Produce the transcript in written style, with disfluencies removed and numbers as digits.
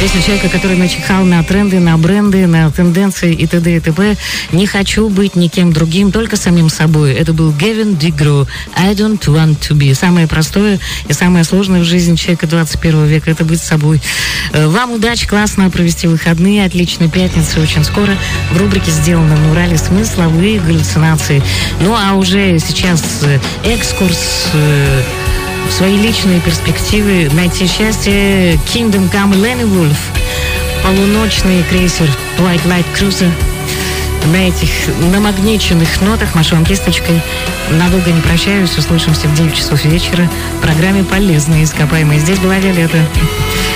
Песня человека, который начихал на тренды, на бренды, на тенденции и т.д. и т.п. Не хочу быть никем другим, только самим собой. Это был Гевин Дигру. I don't want to be. Самое простое и самое сложное в жизни человека 21 века — это быть собой. Вам удачи, классно провести выходные, отличной пятницы. Очень скоро в рубрике «Сделано на Урале» смысловые галлюцинации. Ну а уже сейчас экскурс в свои личные перспективы, найти счастье. Kingdom Come, Lenny Wolf, полуночный крейсер Twilight Cruiser. На этих намагниченных нотах машу вам кисточкой. Надолго не прощаюсь. Услышимся в 9 часов вечера в программе «Полезные ископаемые». Здесь была Виолетта.